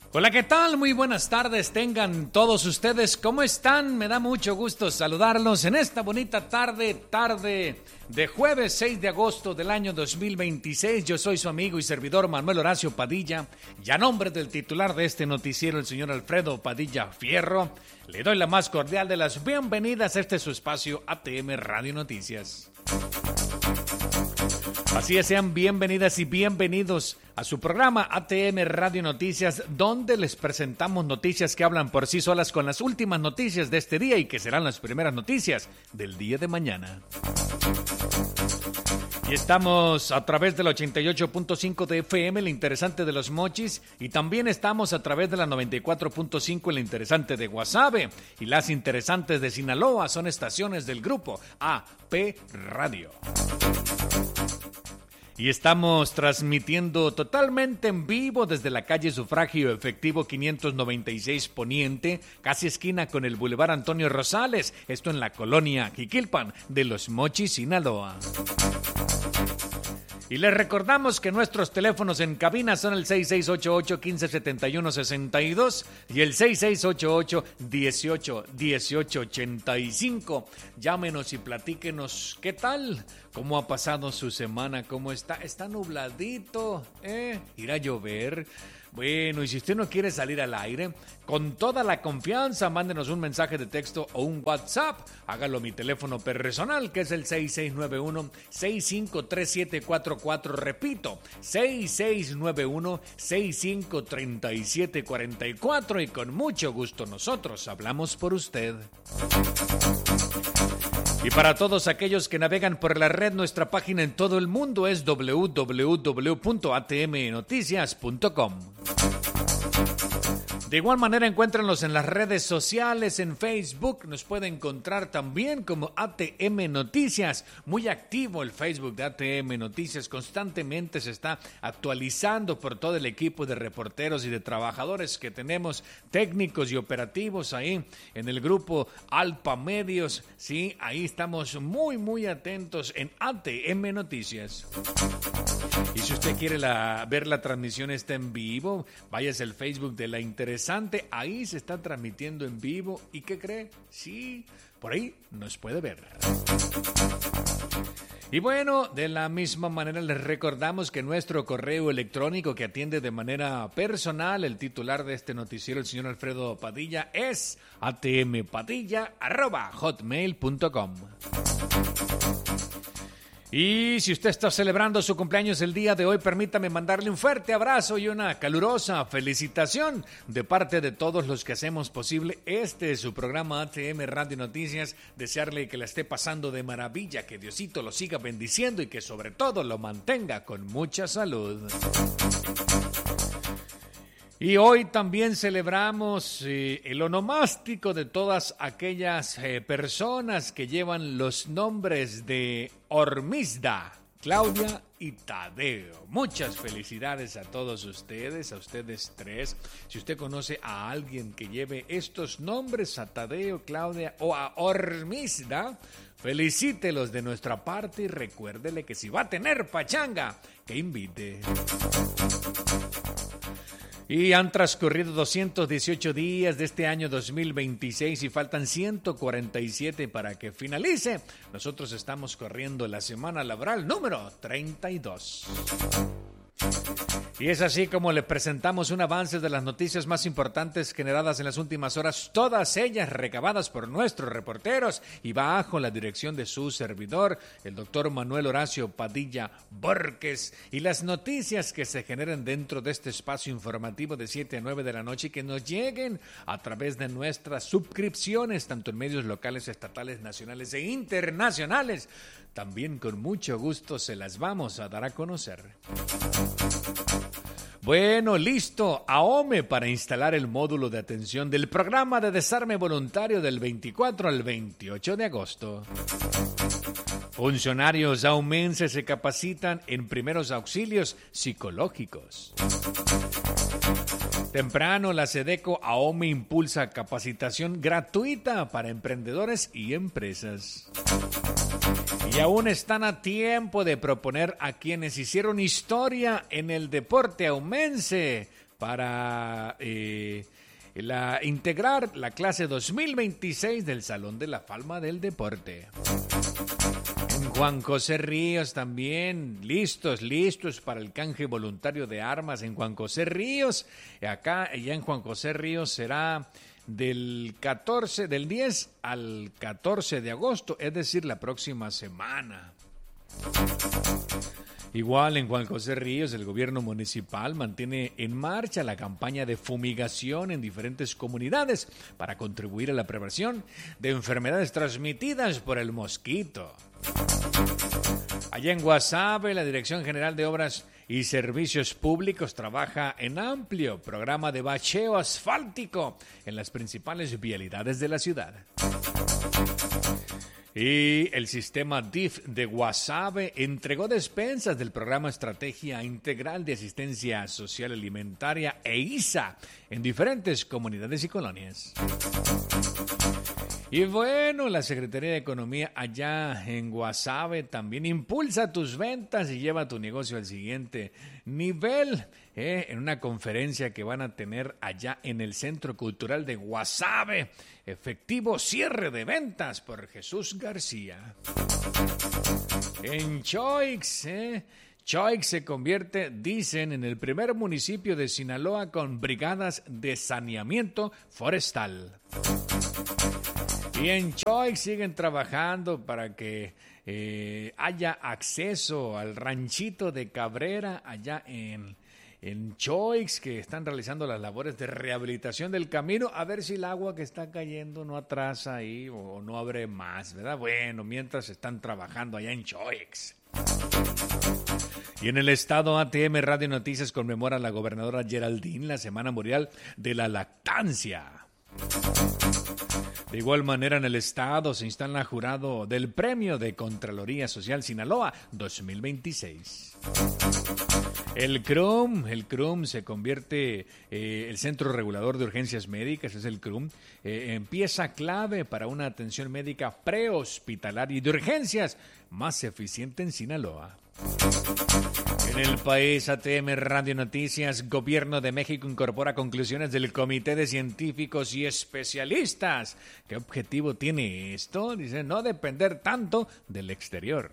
Hola, ¿qué tal? Muy buenas tardes tengan todos ustedes. ¿Cómo están? Me da mucho gusto saludarlos en esta bonita tarde de jueves 6 de agosto del año 2026. Yo soy su amigo y servidor Manuel Horacio Padilla y a nombre del titular de este noticiero, el señor Alfredo Padilla Fierro, le doy la más cordial de las bienvenidas a este su espacio ATM Radio Noticias. Así es, sean bienvenidas y bienvenidos a su programa ATM Radio Noticias, donde les presentamos noticias que hablan por sí solas con las últimas noticias de este día y que serán las primeras noticias del día de mañana. Y estamos a través del 88.5 de FM, el interesante de Los Mochis, y también estamos a través de la 94.5, el interesante de Guasave, y las interesantes de Sinaloa son estaciones del grupo AP Radio. Y estamos transmitiendo totalmente en vivo desde la calle Sufragio Efectivo 596 Poniente, casi esquina con el Boulevard Antonio Rosales, esto en la colonia Jiquilpan de Los Mochis, Sinaloa. Y les recordamos que nuestros teléfonos en cabina son el 6688-1571-62 y el 6688-1885. Llámenos y platíquenos qué tal, cómo ha pasado su semana, cómo está. Está nubladito, irá a llover. Bueno, y si usted no quiere salir al aire, con toda la confianza, mándenos un mensaje de texto o un WhatsApp. Hágalo a mi teléfono personal, que es el 6691-653744. Repito, 6691-653744. Y con mucho gusto nosotros hablamos por usted. Y para todos aquellos que navegan por la red, nuestra página en todo el mundo es www.atmnoticias.com. De igual manera, encuéntrenlos en las redes sociales, en Facebook, nos puede encontrar también como ATM Noticias. Muy activo el Facebook de ATM Noticias, constantemente se está actualizando por todo el equipo de reporteros y de trabajadores que tenemos, técnicos y operativos ahí en el grupo Alpa Medios. Sí, ahí estamos muy atentos en ATM Noticias. Y si usted quiere ver la transmisión está en vivo, váyase al Facebook de La Interesante, ahí se está transmitiendo en vivo. ¿Y qué cree? Sí, por ahí nos puede ver. Y bueno, de la misma manera les recordamos que nuestro correo electrónico que atiende de manera personal el titular de este noticiero, el señor Alfredo Padilla, es atmpadilla@hotmail.com. Y si usted está celebrando su cumpleaños el día de hoy, permítame mandarle un fuerte abrazo y una calurosa felicitación de parte de todos los que hacemos posible este su programa ATM Radio Noticias. Desearle que la esté pasando de maravilla, que Diosito lo siga bendiciendo y que sobre todo lo mantenga con mucha salud. Y hoy también celebramos el onomástico de todas aquellas personas que llevan los nombres de Hormisda, Claudia y Tadeo. Muchas felicidades a todos ustedes, a ustedes tres. Si usted conoce a alguien que lleve estos nombres, a Tadeo, Claudia o a Hormisda, felicítelos de nuestra parte y recuérdele que si va a tener pachanga, que invite. Y han transcurrido 218 días de este año 2026 y faltan 147 para que finalice. Nosotros estamos corriendo la semana laboral número 32. Y es así como le presentamos un avance de las noticias más importantes generadas en las últimas horas, todas ellas recabadas por nuestros reporteros y bajo la dirección de su servidor, el doctor Manuel Horacio Padilla Borges, y las noticias que se generen dentro de este espacio informativo de 7 a 9 de la noche y que nos lleguen a través de nuestras suscripciones, tanto en medios locales, estatales, nacionales e internacionales. También con mucho gusto se las vamos a dar a conocer. Bueno, listo, AOME para instalar el módulo de atención del programa de desarme voluntario del 24 al 28 de agosto. Funcionarios aumenses se capacitan en primeros auxilios psicológicos. Temprano, la SEDECO AOME impulsa capacitación gratuita para emprendedores y empresas. Y aún están a tiempo de proponer a quienes hicieron historia en el deporte aumense para integrar la clase 2026 del Salón de la Fama del Deporte. En Juan José Ríos también, listos para el canje voluntario de armas en Juan José Ríos. Allá en Juan José Ríos será del 10 al 14 de agosto, es decir, la próxima semana. Igual en Juan José Ríos, el gobierno municipal mantiene en marcha la campaña de fumigación en diferentes comunidades para contribuir a la prevención de enfermedades transmitidas por el mosquito. Allá en Guasave, la Dirección General de Obras y Servicios Públicos trabaja en amplio programa de bacheo asfáltico en las principales vialidades de la ciudad. Y el sistema DIF de Guasave entregó despensas del programa Estrategia Integral de Asistencia Social Alimentaria EISA en diferentes comunidades y colonias. Y bueno, la Secretaría de Economía allá en Guasave también impulsa tus ventas y lleva tu negocio al siguiente nivel, en una conferencia que van a tener allá en el Centro Cultural de Guasave. Efectivo cierre de ventas por Jesús García. En Choix, Choix se convierte, dicen, en el primer municipio de Sinaloa con brigadas de saneamiento forestal. Y en Choix siguen trabajando para que haya acceso al ranchito de Cabrera allá en Choix, que están realizando las labores de rehabilitación del camino, a ver si el agua que está cayendo no atrasa ahí o no abre más, ¿verdad? Bueno, mientras están trabajando allá en Choix. Y en el estado, ATM Radio Noticias conmemora a la gobernadora Geraldine la Semana Mundial de la Lactancia. De igual manera, en el estado se instala jurado del Premio de Contraloría Social Sinaloa 2026. El CRUM se convierte, el Centro Regulador de Urgencias Médicas, es el CRUM, pieza clave para una atención médica prehospitalaria y de urgencias más eficiente en Sinaloa. En el país, ATM Radio Noticias, Gobierno de México incorpora conclusiones del Comité de Científicos y Especialistas. ¿Qué objetivo tiene esto? Dice, no depender tanto del exterior.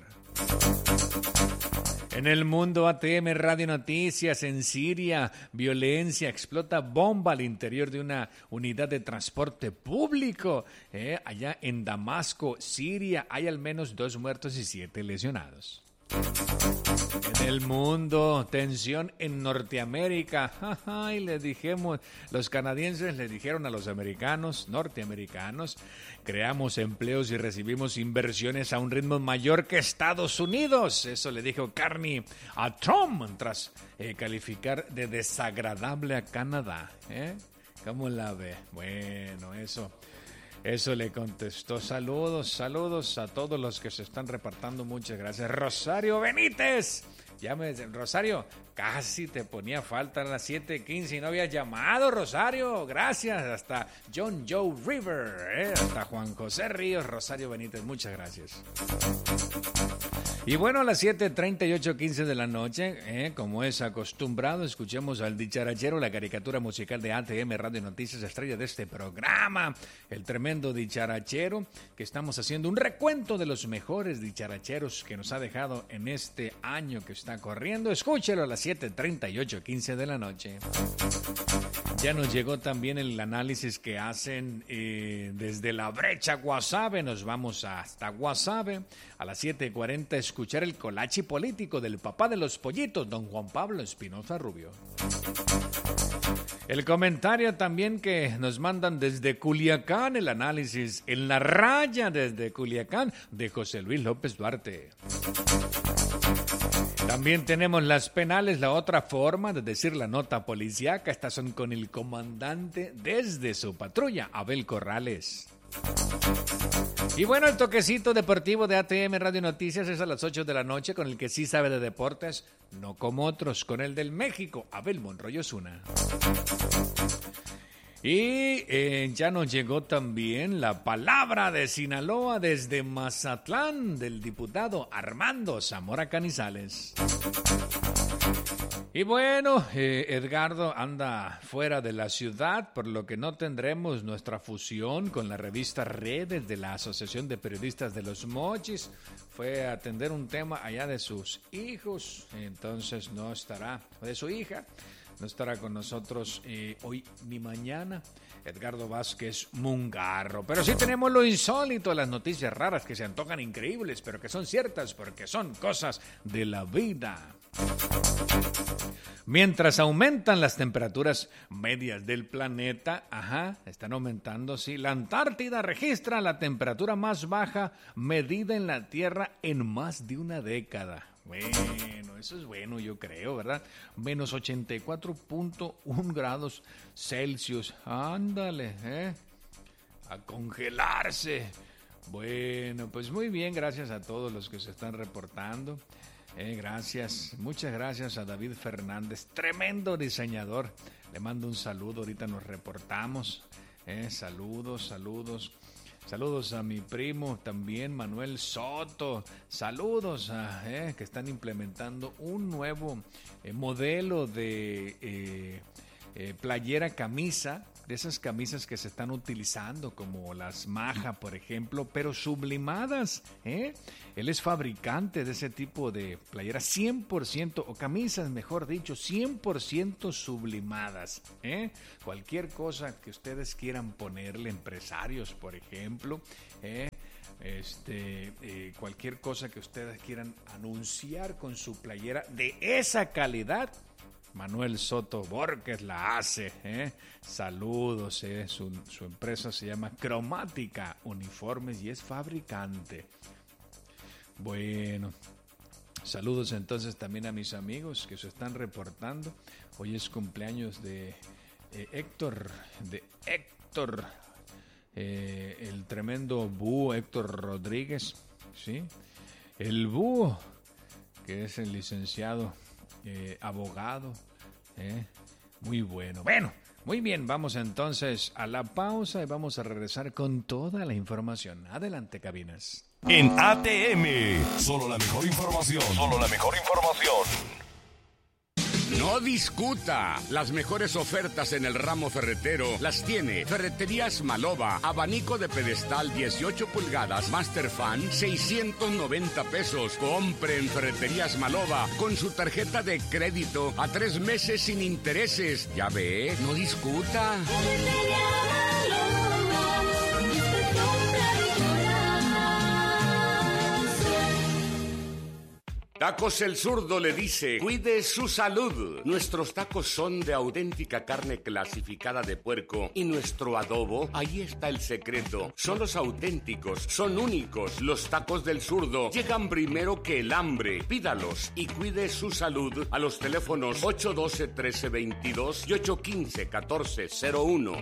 En el mundo, ATM Radio Noticias, en Siria, violencia, explota bomba al interior de una unidad de transporte público. Allá en Damasco, Siria, hay al menos 2 muertos y 7 lesionados. En el mundo, tensión en Norteamérica. Y les dijimos, los canadienses le dijeron a los norteamericanos, creamos empleos y recibimos inversiones a un ritmo mayor que Estados Unidos. Eso le dijo Carney a Trump tras calificar de desagradable a Canadá. ¿Cómo la ve? Bueno, Eso le contestó. Saludos a todos los que se están repartiendo. Muchas gracias. Rosario Benítez. Rosario, casi te ponía falta a las 7:15 y no habías llamado, Rosario. Gracias. Hasta John Joe River, hasta Juan José Ríos, Rosario Benítez. Muchas gracias. Y bueno, a las 7:38:15 de la noche, como es acostumbrado, escuchemos al dicharachero, la caricatura musical de ATM Radio Noticias, estrella de este programa, el tremendo dicharachero, que estamos haciendo un recuento de los mejores dicharacheros que nos ha dejado en este año que está corriendo. Escúchelo a las 7:38:15 de la noche. Ya nos llegó también el análisis que hacen desde la brecha Guasave. Nos vamos hasta Guasave. A las 7:40 escuchar el colachi político del papá de los pollitos, don Juan Pablo Espinoza Rubio. El comentario también que nos mandan desde Culiacán, el análisis en la raya desde Culiacán de José Luis López Duarte. También tenemos las penales, la otra forma de decir la nota policíaca. Estas son con el comandante desde su patrulla, Abel Corrales. Y bueno, el toquecito deportivo de ATM Radio Noticias es a las 8 de la noche, con el que sí sabe de deportes, no como otros, con el del México, Abel Monroy Osuna. Y ya nos llegó también la palabra de Sinaloa desde Mazatlán, del diputado Armando Zamora Canizales. Y bueno, Edgardo anda fuera de la ciudad, por lo que no tendremos nuestra fusión con la revista Redes de la Asociación de Periodistas de Los Mochis. Fue a atender un tema allá de sus hijos, entonces no estará, de su hija, no estará con nosotros hoy ni mañana. Edgardo Vázquez Mungarro. Pero sí tenemos lo insólito, las noticias raras que se antojan increíbles, pero que son ciertas porque son cosas de la vida. Mientras aumentan las temperaturas medias del planeta, están aumentando, sí. La Antártida registra la temperatura más baja medida en la Tierra en más de una década. Bueno, eso es bueno, yo creo, ¿verdad? Menos 84.1 grados Celsius. Ándale, a congelarse. Bueno, pues muy bien, gracias a todos los que se están reportando. Gracias, muchas gracias a David Fernández, tremendo diseñador. Le mando un saludo, ahorita nos reportamos. Saludos. Saludos a mi primo también, Manuel Soto. Saludos a que están implementando un nuevo modelo de playera camisa, de esas camisas que se están utilizando como las Maja, por ejemplo, pero sublimadas. Él es fabricante de ese tipo de playeras 100%, o camisas, mejor dicho, 100% sublimadas. Cualquier cosa que ustedes quieran ponerle, empresarios, por ejemplo, cualquier cosa que ustedes quieran anunciar con su playera de esa calidad, Manuel Soto Borges la hace. Saludos. Su empresa se llama Cromática Uniformes y es fabricante. Bueno, saludos entonces también a mis amigos que se están reportando. Hoy es cumpleaños de Héctor, el tremendo búho Héctor Rodríguez, ¿sí? El búho, que es el licenciado abogado, muy bueno. Bueno, muy bien, vamos entonces a la pausa y vamos a regresar con toda la información. Adelante, cabinas. En ATM, solo la mejor información. No discuta. Las mejores ofertas en el ramo ferretero las tiene Ferreterías Maloba. Abanico de pedestal 18 pulgadas, Masterfan, 690 pesos. Compre en Ferreterías Maloba con su tarjeta de crédito a 3 meses sin intereses. Ya ve, no discuta. Tacos El Zurdo le dice, cuide su salud. Nuestros tacos son de auténtica carne clasificada de puerco y nuestro adobo, ahí está el secreto. Son los auténticos, son únicos. Los tacos del Zurdo llegan primero que el hambre. Pídalos y cuide su salud a los teléfonos 812-1322 y 815-1401.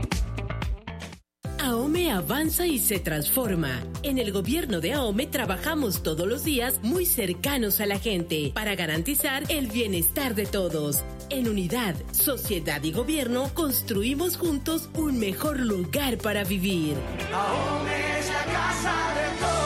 AOME avanza y se transforma. En el gobierno de AOME trabajamos todos los días muy cercanos a la gente para garantizar el bienestar de todos. En unidad, sociedad y gobierno construimos juntos un mejor lugar para vivir. AOME es la casa de todos.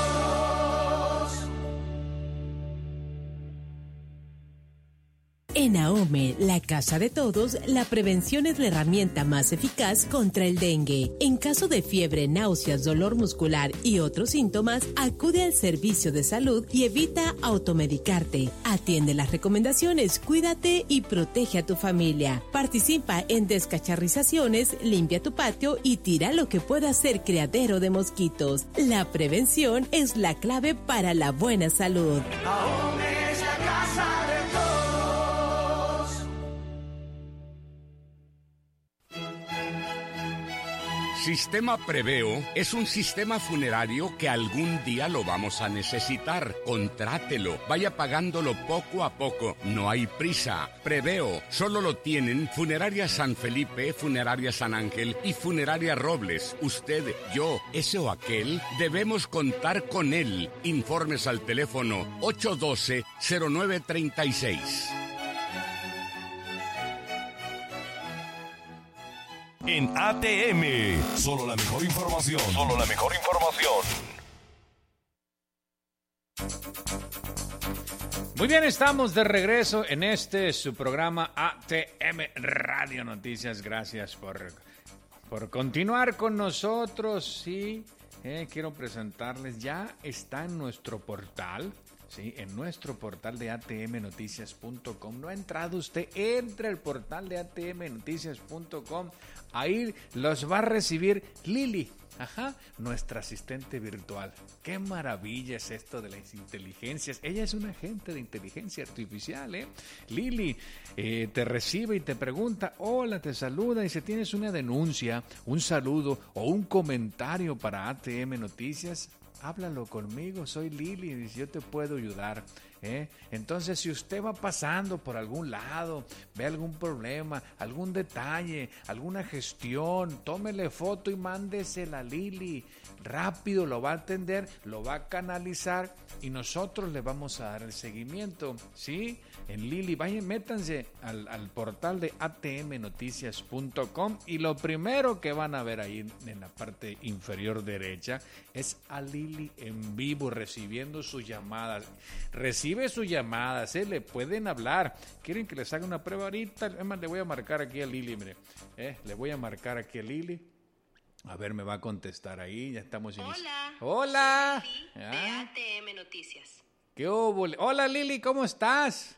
En AOME, la casa de todos, la prevención es la herramienta más eficaz contra el dengue. En caso de fiebre, náuseas, dolor muscular y otros síntomas, acude al servicio de salud y evita automedicarte. Atiende las recomendaciones, cuídate y protege a tu familia. Participa en descacharrizaciones, limpia tu patio y tira lo que pueda ser criadero de mosquitos. La prevención es la clave para la buena salud. AOME es la casa de todos. Sistema Preveo es un sistema funerario que algún día lo vamos a necesitar. Contrátelo, vaya pagándolo poco a poco, no hay prisa. Preveo solo lo tienen Funeraria San Felipe, Funeraria San Ángel y Funeraria Robles. Usted, yo, ese o aquel, debemos contar con él. Informes al teléfono 812-0936. En ATM, solo la mejor información. Muy bien, estamos de regreso en su programa ATM Radio Noticias. Gracias por continuar con nosotros. Sí, quiero presentarles, ya está en nuestro portal. Sí, en nuestro portal de atmnoticias.com. ¿No ha entrado usted? Entre al portal de atmnoticias.com. Ahí los va a recibir Lili. Nuestra asistente virtual. Qué maravilla es esto de las inteligencias. Ella es una agente de inteligencia artificial, Lili te recibe y te pregunta, hola, te saluda, y si tienes una denuncia, un saludo o un comentario para ATM Noticias, háblalo conmigo, soy Lili y yo te puedo ayudar. Entonces, si usted va pasando por algún lado, ve algún problema, algún detalle, alguna gestión, tómele foto y mándesela a Lili. Rápido lo va a atender, lo va a canalizar y nosotros le vamos a dar el seguimiento, ¿sí? En Lili, vayan, métanse al portal de atmnoticias.com y lo primero que van a ver ahí en la parte inferior derecha es a Lili en vivo recibiendo sus llamadas. Recibe sus llamadas, le pueden hablar. ¿Quieren que les haga una prueba ahorita? Además, le voy a marcar aquí a Lili, mire. Le voy a marcar aquí a Lili. A ver, me va a contestar ahí, ya estamos iniciando. Hola. Soy Lili de ATM Noticias. ¿Qué hubo? Hola Lili, ¿cómo estás?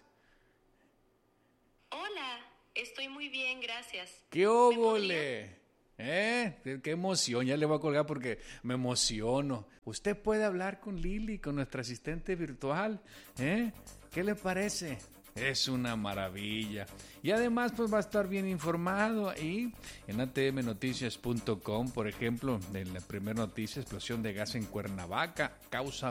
Hola, estoy muy bien, gracias. ¿Qué óvole? Qué emoción, ya le voy a colgar porque me emociono. Usted puede hablar con Lili, con nuestra asistente virtual. ¿Qué le parece? Es una maravilla. Y además pues va a estar bien informado ahí en atmnoticias.com, por ejemplo, en la primera noticia, explosión de gas en Cuernavaca, causa